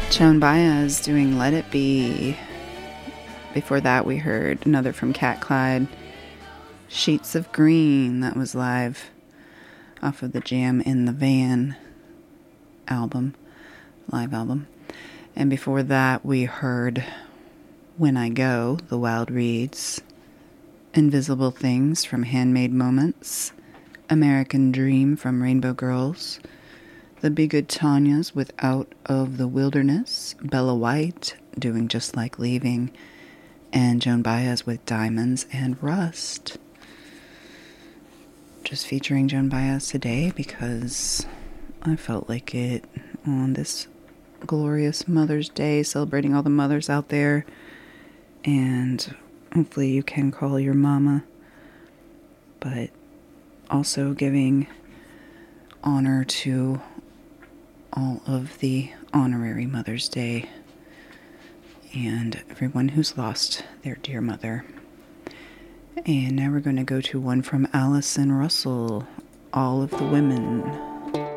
Joan Baez doing Let It Be. Before that, we heard another from Cat Clyde, Sheets of Green. That was live off of the Jam in the Van album, live album. And before that, we heard When I Go, The Wild Reeds, Invisible Things from Handmade Moments, American Dream from Rainbow Girls, The Be Good Tanyas with Out of the Wilderness, Bella White doing Just Like Leaving, and Joan Baez with Diamonds and Rust. Just featuring Joan Baez today because I felt like it on this glorious Mother's Day, celebrating all the mothers out there, and hopefully you can call your mama, but also giving honor to all of the honorary Mother's Day and everyone who's lost their dear mother. And now we're going to go to one from Allison Russell, All of the Women.